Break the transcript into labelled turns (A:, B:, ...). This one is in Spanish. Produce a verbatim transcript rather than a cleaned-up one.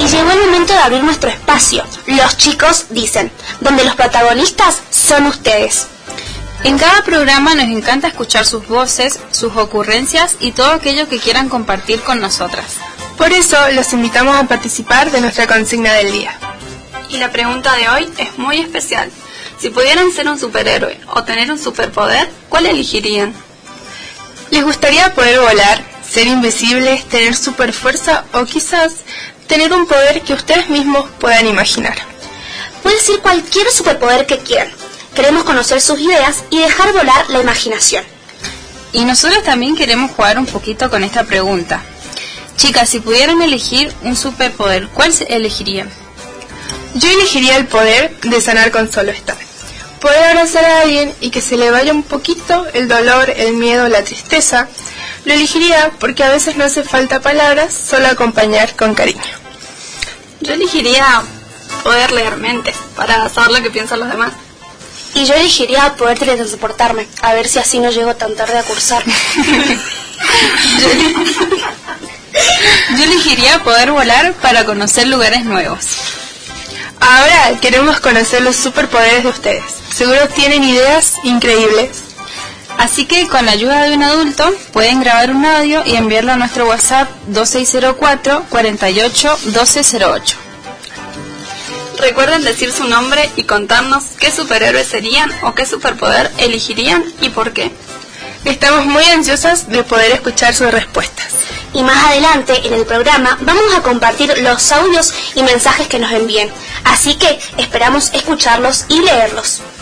A: llegó el momento de abrir nuestro espacio. Los chicos dicen, donde los protagonistas son ustedes.
B: En cada programa nos encanta escuchar sus voces, sus ocurrencias y todo aquello que quieran compartir con nosotras.
C: Por eso los invitamos a participar de nuestra consigna del día.
D: Y la pregunta de hoy es muy especial. Si pudieran ser un superhéroe o tener un superpoder, ¿cuál elegirían?
C: ¿Les gustaría poder volar, ser invisibles, tener superfuerza o quizás tener un poder que ustedes mismos puedan imaginar?
A: Puede ser cualquier superpoder que quieran. Queremos conocer sus ideas y dejar volar la imaginación.
B: Y nosotros también queremos jugar un poquito con esta pregunta. Chicas, si pudieran elegir un superpoder, ¿cuál elegirían?
C: Yo elegiría el poder de sanar con solo estar. Poder abrazar a alguien y que se le vaya un poquito el dolor, el miedo, la tristeza. Lo elegiría porque a veces no hace falta palabras, solo acompañar con cariño.
D: Yo elegiría poder leer mentes para saber lo que piensan los demás.
A: Y yo elegiría poder teletransportarme, a ver si así no llego tan tarde a cursar.
B: Yo elegiría poder volar para conocer lugares nuevos.
C: Ahora queremos conocer los superpoderes de ustedes. Seguro tienen ideas increíbles.
B: Así que con la ayuda de un adulto pueden grabar un audio y enviarlo a nuestro WhatsApp dos seis cero cuatro, cuatro ocho, uno dos cero ocho.
D: Recuerden decir su nombre y contarnos qué superhéroes serían o qué superpoder elegirían y por qué.
C: Estamos muy ansiosas de poder escuchar sus respuestas.
A: Y más adelante en el programa vamos a compartir los audios y mensajes que nos envíen. Así que esperamos escucharlos y leerlos.